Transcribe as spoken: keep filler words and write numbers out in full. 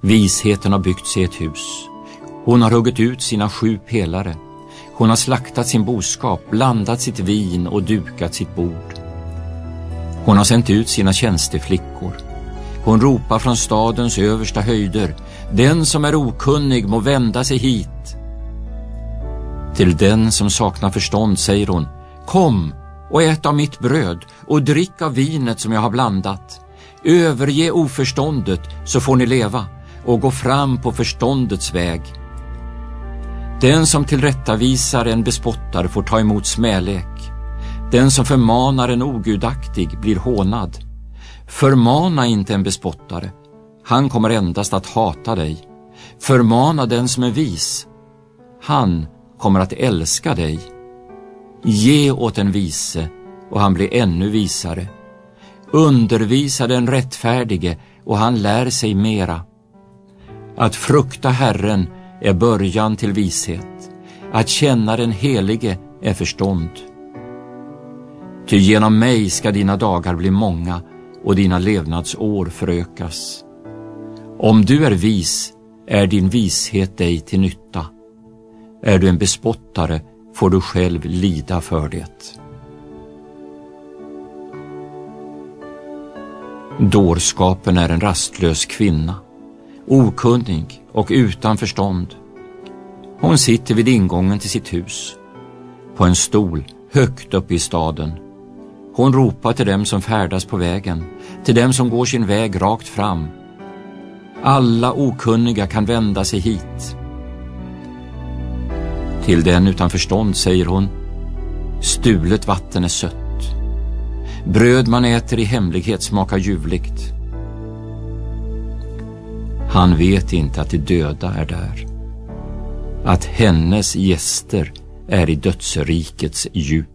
Visheten har byggt sig ett hus. Hon har huggit ut sina sju pelare. Hon har slaktat sin boskap, blandat sitt vin och dukat sitt bord. Hon har sänt ut sina tjänsteflickor. Hon ropar från stadens översta höjder: den som är okunnig må vända sig hit. Till den som saknar förstånd säger hon: kom och ät av mitt bröd och drick av vinet som jag har blandat. Överge oförståndet så får ni leva och gå fram på förståndets väg. Den som tillrättavisar en bespottare får ta emot smälek. Den som förmanar en ogudaktig blir hånad. Förmana inte en bespottare, han kommer endast att hata dig. Förmana den som är vis, han kommer att älska dig. Ge åt en vise och han blir ännu visare. Undervisa den rättfärdige och han lär sig mera. Att frukta Herren är början till vishet. Att känna den helige är förstånd. Ty genom mig ska dina dagar bli många och dina levnadsår förökas. Om du är vis är din vishet dig till nytta. Är du en bespottare får du själv lida för det. Dårskapen är en rastlös kvinna, okunnig och utan förstånd. Hon sitter vid ingången till sitt hus, på en stol högt upp i staden. Hon ropar till dem som färdas på vägen, till dem som går sin väg rakt fram. Alla okunniga kan vända sig hit. Till den utan förstånd säger hon: stulet vatten är sött. Bröd man äter i hemlighet smakar ljuvligt. Han vet inte att de döda är där, att hennes gäster är i dödsrikets djup.